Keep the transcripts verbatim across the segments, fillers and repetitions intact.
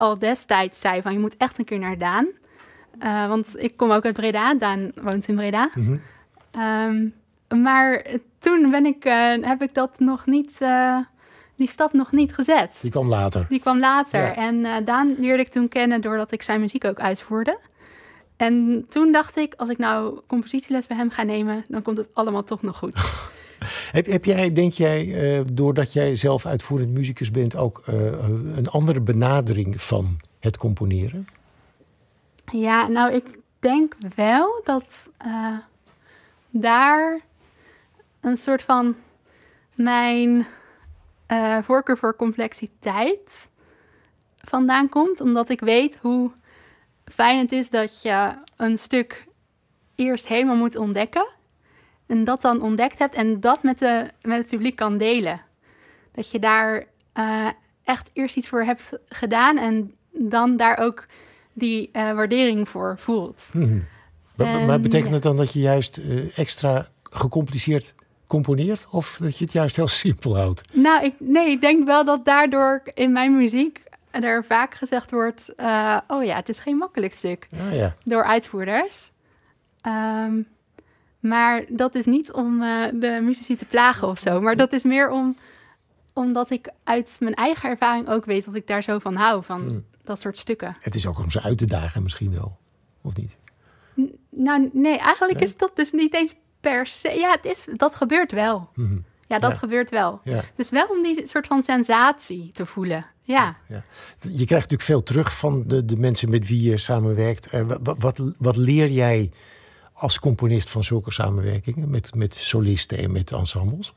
al destijds zei van je moet echt een keer naar Daan. Uh, want ik kom ook uit Breda. Daan woont in Breda. Mm-hmm. Um, maar toen ben ik, uh, heb ik dat nog niet, uh, die stap nog niet gezet. Die kwam later. Die kwam later. Ja. En uh, Daan leerde ik toen kennen doordat ik zijn muziek ook uitvoerde. En toen dacht ik, als ik nou compositieles bij hem ga nemen, dan komt het allemaal toch nog goed. heb, heb jij, denk jij, uh, doordat jij zelf uitvoerend muzikus bent, ook uh, een andere benadering van het componeren? Ja, nou, ik denk wel dat uh, daar een soort van mijn uh, voorkeur voor complexiteit vandaan komt. Omdat ik weet hoe fijn het is dat je een stuk eerst helemaal moet ontdekken. En dat dan ontdekt hebt en dat met, de, met het publiek kan delen. Dat je daar uh, echt eerst iets voor hebt gedaan en dan daar ook die uh, waardering voor voelt. Hmm. Maar, en, maar betekent ja. het dan dat je juist uh, extra gecompliceerd componeert? Of dat je het juist heel simpel houdt? Nou, ik, nee, ik denk wel dat daardoor in mijn muziek er vaak gezegd wordt, Uh, oh ja, het is geen makkelijk stuk. Ah, ja. Door uitvoerders. Um, maar dat is niet om uh, de muzici te plagen of zo. Maar dat is meer om, omdat ik uit mijn eigen ervaring ook weet dat ik daar zo van hou. Van hmm. dat soort stukken. Het is ook om ze uit te dagen misschien wel. Of niet? N- nou, nee, eigenlijk nee? is dat dus niet eens per se. Ja, het is, dat gebeurt wel. Mm-hmm. Ja, dat ja. gebeurt wel. Ja. Dus wel om die soort van sensatie te voelen. Ja. Ja. Je krijgt natuurlijk veel terug van de, de mensen met wie je samenwerkt. Uh, wat, wat, wat leer jij als componist van zulke samenwerkingen met, met solisten en met ensembles?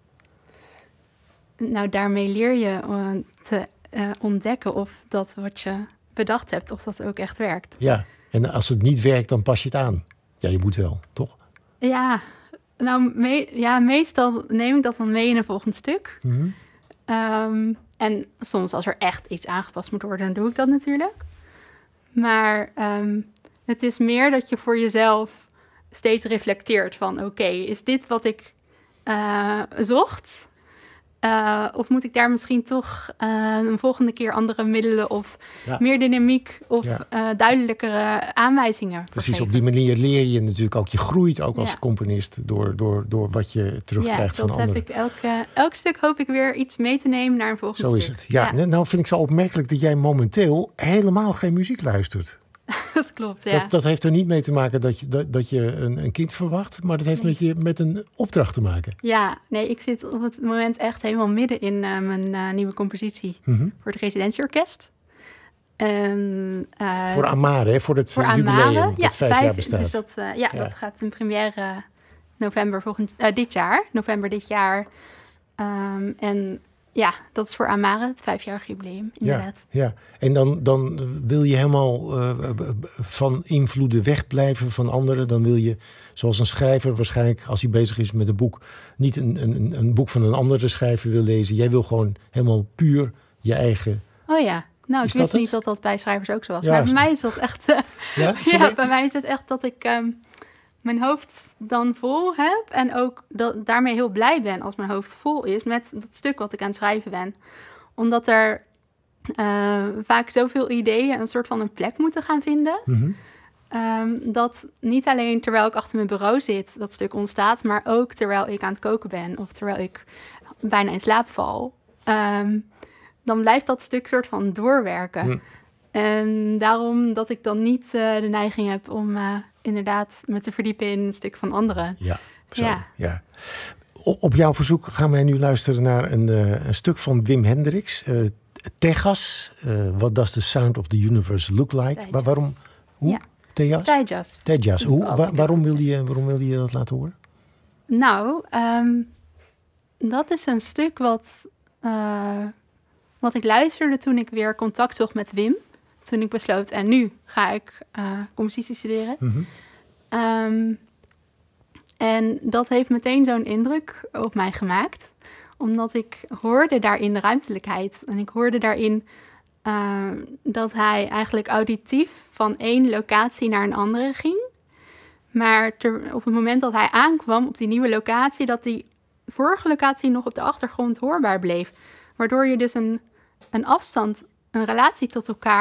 Nou, daarmee leer je uh, te uh, ontdekken of dat wat je bedacht hebt, of dat ook echt werkt. Ja, en als het niet werkt, dan pas je het aan. Ja, je moet wel, toch? Ja, nou, me- ja meestal neem ik dat dan mee in een volgend stuk. Mm-hmm. Um, en soms als er echt iets aangepast moet worden, dan doe ik dat natuurlijk. Maar um, het is meer dat je voor jezelf steeds reflecteert van oké, okay, is dit wat ik uh, zocht? Uh, of moet ik daar misschien toch uh, een volgende keer andere middelen of ja. meer dynamiek of ja. uh, duidelijkere aanwijzingen Precies, geven? Op die manier leer je natuurlijk ook. Je groeit ook als ja. componist door, door, door wat je terugkrijgt ja, van anderen. Ja, dat heb ik elke, elk stuk hoop ik weer iets mee te nemen naar een volgend zo stuk. Zo is het. Ja, ja, nou vind ik zo opmerkelijk dat jij momenteel helemaal geen muziek luistert. Dat klopt, ja. Dat, dat heeft er niet mee te maken dat je, dat, dat je een, een kind verwacht, maar dat heeft nee. met, je, met een opdracht te maken. Ja, nee, ik zit op het moment echt helemaal midden in uh, mijn uh, nieuwe compositie mm-hmm. voor het residentieorkest. En, uh, voor Amare, hè? Voor het voor jubileum Amare, dat ja, vijf, vijf jaar bestaat. Dus dat, uh, ja, ja, dat gaat in première november volgend, uh, dit jaar. November dit jaar. Um, en ja, dat is voor Amare, het vijfjarig jubileum, inderdaad. Ja, ja. En dan, dan wil je helemaal uh, van invloeden wegblijven van anderen. Dan wil je, zoals een schrijver waarschijnlijk, als hij bezig is met een boek, niet een, een, een boek van een andere schrijver wil lezen. Jij wil gewoon helemaal puur je eigen. Oh ja, nou, is ik wist dat niet dat dat bij schrijvers ook zo was. Ja, maar bij mij is dat echt. Uh, ja, ja, bij mij is het echt dat ik um, mijn hoofd dan vol heb. En ook dat, daarmee heel blij ben als mijn hoofd vol is met dat stuk wat ik aan het schrijven ben. Omdat er uh, vaak zoveel ideeën een soort van een plek moeten gaan vinden. Mm-hmm. Um, dat niet alleen terwijl ik achter mijn bureau zit dat stuk ontstaat, maar ook terwijl ik aan het koken ben of terwijl ik bijna in slaap val. Um, dan blijft dat stuk soort van doorwerken. Mm. En daarom dat ik dan niet uh, de neiging heb om uh, inderdaad me te verdiepen in een stuk van anderen. Ja, zo, ja. ja. Op, op jouw verzoek gaan wij nu luisteren naar een, uh, een stuk van Wim Hendricks. Uh, Tejas, uh, What Does the Sound of the Universe Look Like? Waar, waarom? Hoe? Ja. Tejas? Tejas. Tejas. Hoe, wa- waarom, wil je, waarom wil je dat laten horen? Nou, um, dat is een stuk wat, uh, wat ik luisterde toen ik weer contact zocht met Wim. Toen ik besloot, en nu ga ik uh, compositie studeren. Mm-hmm. Um, en dat heeft meteen zo'n indruk op mij gemaakt. Omdat ik hoorde daarin de ruimtelijkheid. En ik hoorde daarin uh, dat hij eigenlijk auditief van één locatie naar een andere ging. Maar ter, op het moment dat hij aankwam op die nieuwe locatie, dat die vorige locatie nog op de achtergrond hoorbaar bleef. Waardoor je dus een, een afstand, een relatie tot elkaar